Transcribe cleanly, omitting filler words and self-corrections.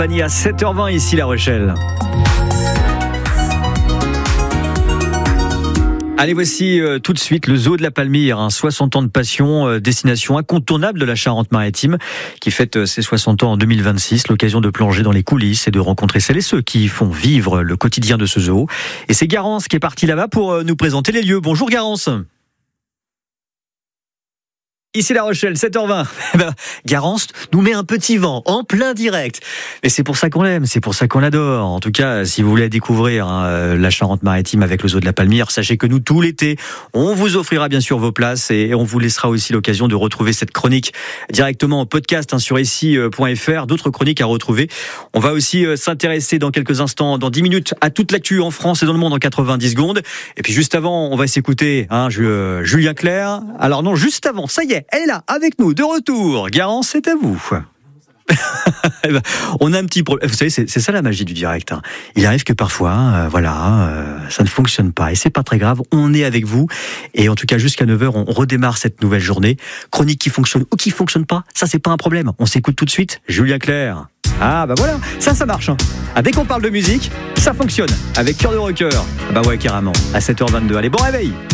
À 7h20 ici La Rochelle. Allez, voici tout de suite le zoo de la Palmyre, 60 ans de passion, destination incontournable de la Charente-Maritime, qui fête ses 60 ans en 2026. L'occasion de plonger dans les coulisses et de rencontrer celles et ceux qui font vivre le quotidien de ce zoo. Et c'est Garance qui est parti là-bas pour nous présenter les lieux. Bonjour Garance. Ici La Rochelle, 7h20. Garance nous met un petit vent en plein direct. Et c'est pour ça qu'on l'aime, c'est pour ça qu'on l'adore. En tout cas, si vous voulez découvrir la Charente-Maritime avec le zoo de la Palmyre, sachez que nous, tout l'été, on vous offrira bien sûr vos places et on vous laissera aussi l'occasion de retrouver cette chronique directement en podcast sur ici.fr. D'autres chroniques à retrouver. On va aussi s'intéresser dans quelques instants, dans 10 minutes, à toute l'actu en France et dans le monde en 90 secondes. Et puis juste avant, on va s'écouter Julien Clerc. Alors non, juste avant, ça y est, elle est là, avec nous, de retour. Garance, c'est à vous. On a un petit problème. Vous savez, c'est ça la magie du direct. Il arrive que parfois, ça ne fonctionne pas. Et c'est pas très grave, on est avec vous. Et en tout cas, jusqu'à 9h, on redémarre cette nouvelle journée. Chronique qui fonctionne ou qui fonctionne pas, ça c'est pas un problème. On s'écoute tout de suite. Julien Clerc. Ah bah voilà, ça marche. Dès qu'on parle de musique, ça fonctionne. Avec Cœur de Rocker. Bah ouais, carrément. À 7h22. Allez, bon réveil.